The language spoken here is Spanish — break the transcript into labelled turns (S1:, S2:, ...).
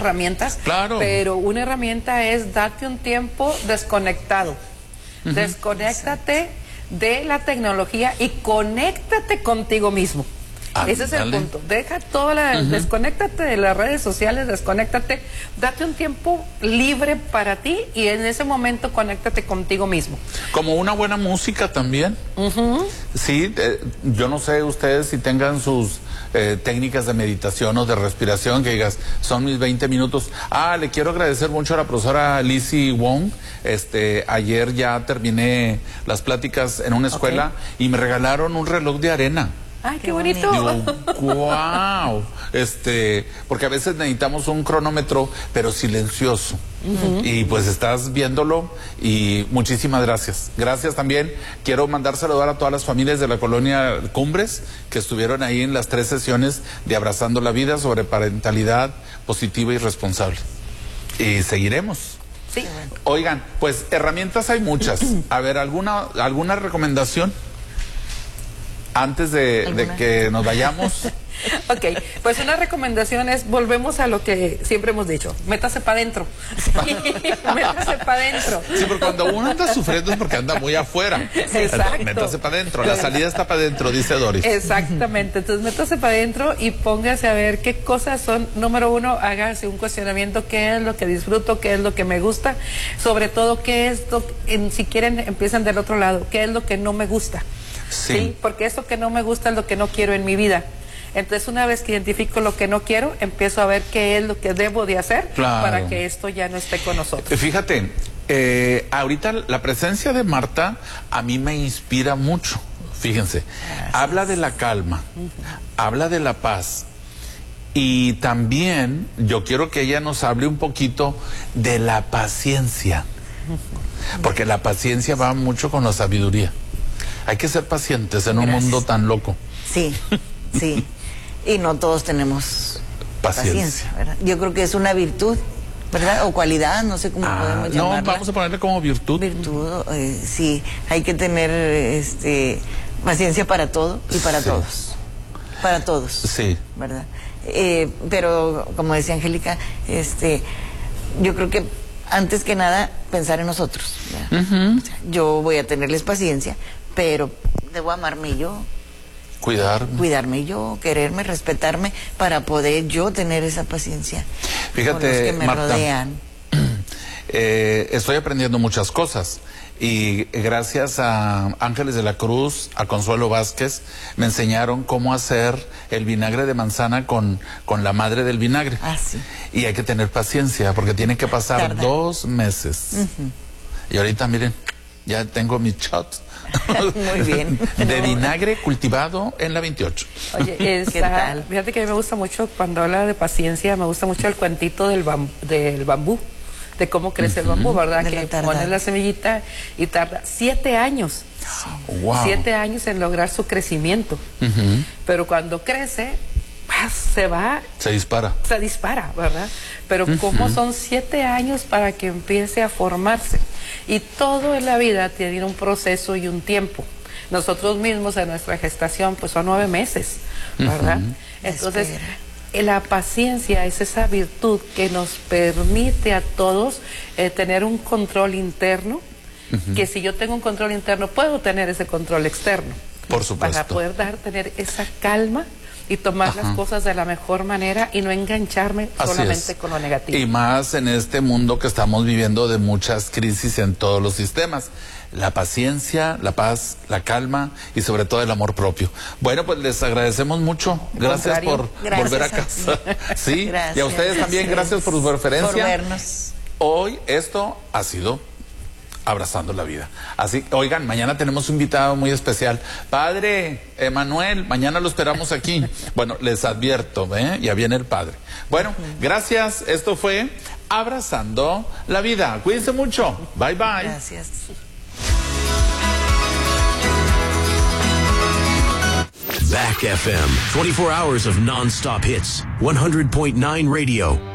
S1: herramientas,
S2: claro,
S1: pero una herramienta es darte un tiempo desconectado. Desconéctate de la tecnología y conéctate contigo mismo. Ese es el punto. Deja toda la... Desconéctate de las redes sociales, desconéctate, date un tiempo libre para ti y en ese momento conéctate contigo mismo.
S2: Como una buena música también. Sí, yo no sé ustedes si tengan sus técnicas de meditación o de respiración, que digas, son mis 20 minutos. Le quiero agradecer mucho a la profesora Lizzie Wong. Ayer ya terminé las pláticas en una escuela y me regalaron un reloj de arena.
S1: ¡Ay, qué bonito!
S2: Digo, wow. Porque a veces necesitamos un cronómetro, pero silencioso. Y pues estás viéndolo y muchísimas gracias. Gracias también. Quiero mandar saludar a todas las familias de la colonia Cumbres que estuvieron ahí en las 3 sesiones de Abrazando la Vida sobre parentalidad positiva y responsable. Y seguiremos.
S1: Sí.
S2: Oigan, pues herramientas hay muchas. A ver, ¿alguna recomendación? Antes de que nos vayamos.
S1: Ok, pues una recomendación es, volvemos a lo que siempre hemos dicho, métase para adentro. Métase para adentro.
S2: Sí, porque cuando uno anda sufriendo es porque anda muy afuera.
S1: Exacto.
S2: Métase para adentro, la salida está para adentro, dice Doris.
S1: Exactamente, entonces métase para adentro y póngase a ver qué cosas son. Número 1, hágase un cuestionamiento, qué es lo que disfruto, qué es lo que me gusta, sobre todo qué es lo, si quieren empiezan del otro lado, qué es lo que no me gusta. Sí, porque eso que no me gusta es lo que no quiero en mi vida. Entonces, una vez que identifico lo que no quiero, empiezo a ver qué es lo que debo de hacer para que esto ya no esté con nosotros.
S2: Fíjate, ahorita la presencia de Marta a mí me inspira mucho. Fíjense, habla de la calma, habla de la paz. Y también yo quiero que ella nos hable un poquito de la paciencia. Porque la paciencia va mucho con la sabiduría. Hay que ser pacientes en un mundo tan loco.
S3: Sí, sí. Y no todos tenemos paciencia, ¿verdad? Yo creo que es una virtud, ¿verdad? O cualidad, no sé cómo podemos llamarla.
S2: No, vamos a ponerle como virtud.
S3: Virtud, sí. Hay que tener paciencia para todo y para todos. Para todos.
S2: Sí.
S3: ¿Verdad? Pero, como decía Angélica, yo creo que antes que nada pensar en nosotros, ¿verdad? O sea, yo voy a tenerles paciencia, pero debo amarme yo, cuidarme yo, quererme, respetarme para poder yo tener esa paciencia.
S2: Fíjate,
S3: con los que me
S2: Marta,
S3: rodean.
S2: Estoy aprendiendo muchas cosas y gracias a Ángeles de la Cruz, a Consuelo Vázquez, me enseñaron cómo hacer el vinagre de manzana con la madre del vinagre.
S3: Sí.
S2: Y hay que tener paciencia porque tiene que pasar 2 meses. Y ahorita miren, ya tengo mi shot.
S3: Muy bien.
S2: De vinagre cultivado en la 28.
S1: Oye,
S3: ¿Qué tal?
S1: Fíjate que a mí me gusta mucho, cuando habla de paciencia, me gusta mucho el cuentito del bambú, de cómo crece el bambú, ¿verdad? Que pones la semillita y tarda 7 años.
S2: Wow.
S1: 7 años en lograr su crecimiento. Pero cuando crece, se dispara, ¿verdad? Pero como son 7 años para que empiece a formarse, y todo en la vida tiene un proceso y un tiempo. Nosotros mismos en nuestra gestación pues son 9 meses, ¿verdad? Entonces la paciencia es esa virtud que nos permite a todos tener un control interno, que si yo tengo un control interno puedo tener ese control externo.
S2: Por supuesto.
S1: Para poder tener esa calma y tomar las cosas de la mejor manera y no engancharme solamente con lo negativo.
S2: Y más en este mundo que estamos viviendo de muchas crisis en todos los sistemas. La paciencia, la paz, la calma y sobre todo el amor propio. Bueno, pues les agradecemos mucho. Gracias por volver a casa. Sí, gracias. Y a ustedes también, gracias por su referencia.
S3: Por vernos.
S2: Hoy esto ha sido Abrazando la Vida. Así, oigan, mañana tenemos un invitado muy especial. Padre Emanuel, mañana lo esperamos aquí. Bueno, les advierto, ya viene el padre. Bueno, gracias. Esto fue Abrazando la Vida. Cuídense mucho. Bye, bye.
S3: Gracias.
S4: Back FM, 24 hours of non-stop hits, 100.9 radio.